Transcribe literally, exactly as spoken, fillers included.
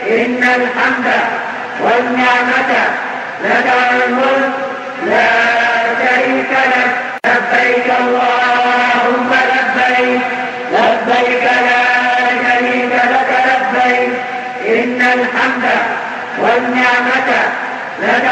إن الحمد والنعمة لك والملك لا شريك لك. لبيك اللهم لبيك لبيك لا شريك لك لبيك إن الحمد والنعمة لك